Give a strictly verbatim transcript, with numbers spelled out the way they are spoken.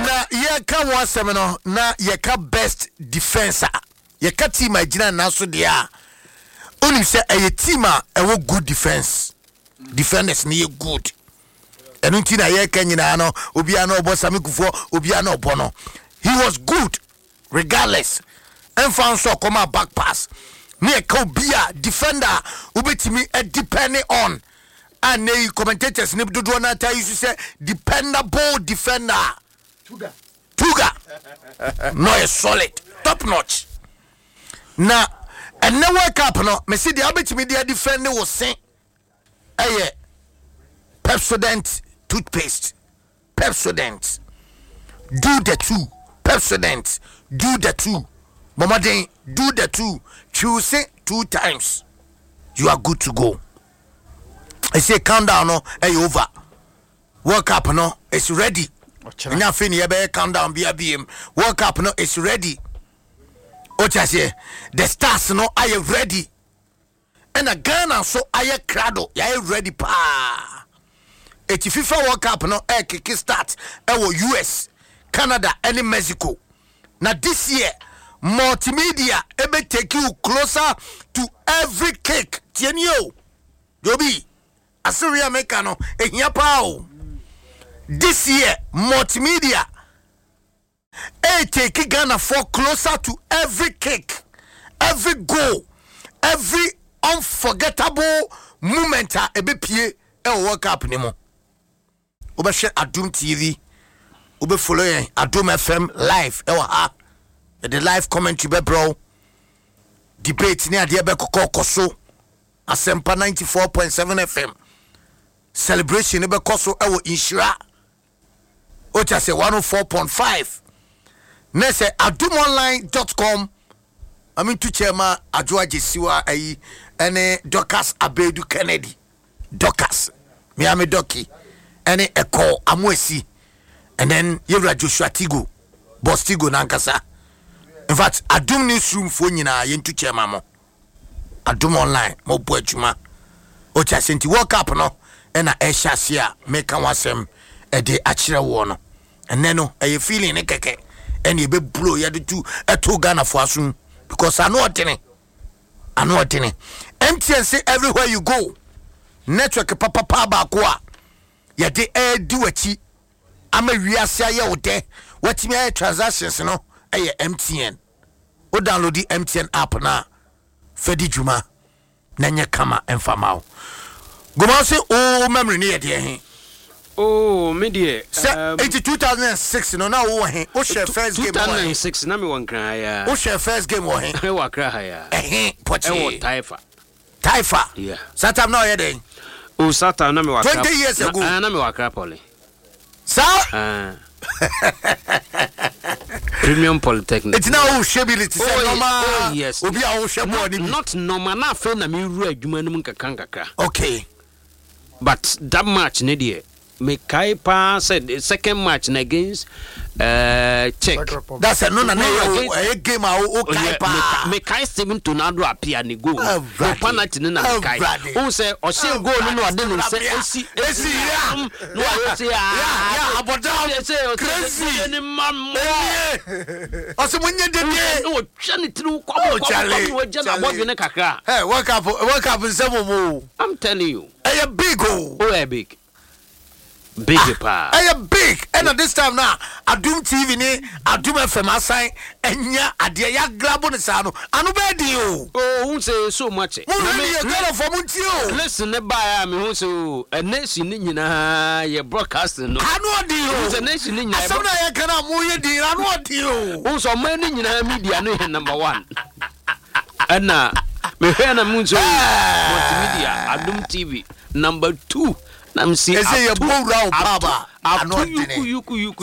na ye ka one seminar na ye ka best defenser ye ka team agina na so de a oni say a team a e good defense defenders na ye good enu ti na ye ka nyina no obi a na obo samikufo obi a na obo no he was good regardless and found so come back pass me ka obi a defender obetimi e depending on and the commentators nip do do na tell you say dependable defender Tuga Tuga no is solid top notch na and na work up no me see the abetimi dia defender was say eh Pepsodent toothpaste Pepsodent do the two Pepsodent do the two mama den do the two choose it two times you are good to go. I say countdown no hey over World Cup no it's ready nya fini e be countdown bia biem World Cup no it's ready ocha say the stars no are ready and a Ghana so aye crado ya ready pa et FIFA World Cup no e kick start e wo U S Canada and Mexico now this year multimedia e be take you closer to every kick tienio Joby Assyria Mekano ehia pao this year multimedia e take Ghana for closer to every kick every goal every unforgettable moment a ebe pie e World Cup ni mo obe share Adum T V obe follow yen Adum F M live e wa ha the live commentary be bro debate ni ade be kokko Asempa ninety-four point seven F M celebration be koso e wo Inshira ocha say one oh four point five na say adum online dot com I mean to chairman Adwoa Jesiwa ayi ene Docas Abedu Kennedy Docas Miami Doki ene Eko Amwesi and then Yewra Joshua Tigo Boss Tigo nankasa in fact Adum newsroom for nyina yentu chairman mo Adum online mo bo adwuma o cha senti World Cup no e na e hyase a make kan wasem e de akire wo no enne no e feeling ne keke ene e be blow ye de tu e to Ghana for asun because I know otene I know otene M T N say everywhere you go network papa pa ba ko a ye de e di wachi ama wiase aye wo de watimi aye transactions no e M T N o download the M T N app na Fedi Juma nanya kama enfamao goma se o memory ne de he oh me de um, two thousand six no na wo he o share first game two thousand six na me won kran ya o share first game wo he e wa kra ha ya eh poche e wo Taifa Taifa yeah satam na o ye den o satam na me wa kra twenty years ago na, na me wa kra poli sa ah Premium Polytechnic. It's now shability say oh, normal. Oh yes. Obi a wo shebo ni. Not normal na fe na me ru adwuma num kakran kakra. Okay. But that match ne dey me kai pa said the second match na against uh check. That's a no na na game a o kai pa. Me kai Steven Tonado appear ni goal. No penalty na me kai. Who say o say goal no no dey no say esi esi ya. No I say ah aboda say crazy ni mam. O say munye de de. No twa ni tru kwa kwa kwa jana bobi ne kakra. Hey, work up work up nsemo mo. I'm telling you. Hey, big oh. Oh, big. Big pa. Hey, big. And at this time now, Adum T V ni Adum F M assign enya ade ya grabo ne sa no. Anu be di o. Oh, who say so much? Mo really e go for mo ti o. Listen ne ba me who say e nation ni nyina ye broadcasting no. Anu di o. Who say nation ni nyina. Asam na ye kana mo ye di anu di o. Who so man ni nyina media no number one. Ana me hear na mo so multimedia Adum T V number two. I'm saying, I say, you're bold, Papa. I'm you, you, you, you.